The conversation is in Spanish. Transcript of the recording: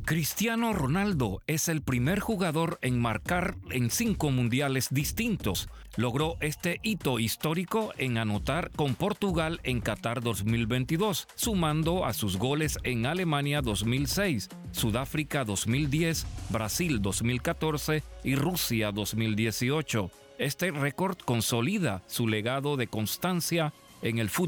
Cristiano Ronaldo es el primer jugador en marcar en 5 mundiales distintos. Logró este hito histórico en anotar con Portugal en Qatar 2022, sumando a sus goles en Alemania 2006, Sudáfrica 2010, Brasil 2014 y Rusia 2018. Este récord consolida su legado de constancia en el fútbol